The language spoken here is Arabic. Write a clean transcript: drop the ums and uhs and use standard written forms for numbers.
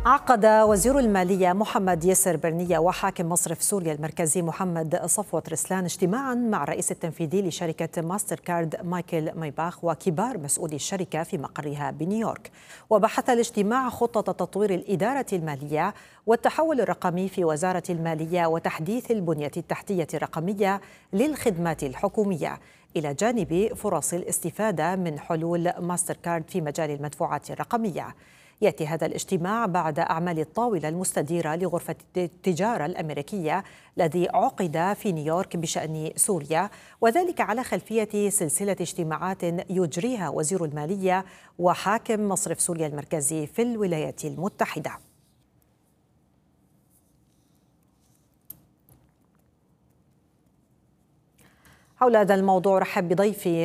عقد وزير المالية محمد ياسر برنية وحاكم مصرف سوريا المركزي محمد صفوت رسلان اجتماعا مع الرئيس التنفيذي لشركة ماستر كارد مايكل مايباخ وكبار مسؤولي الشركة في مقرها بنيويورك. وبحث الاجتماع خطة تطوير الإدارة المالية والتحول الرقمي في وزارة المالية وتحديث البنية التحتية الرقمية للخدمات الحكومية، إلى جانب فرص الاستفادة من حلول ماستر كارد في مجال المدفوعات الرقمية. يأتي هذا الاجتماع بعد أعمال الطاولة المستديرة لغرفة التجارة الأمريكية الذي عقد في نيويورك بشأن سوريا، وذلك على خلفية سلسلة اجتماعات يجريها وزير المالية وحاكم مصرف سوريا المركزي في الولايات المتحدة. حول هذا الموضوع رحب بضيفي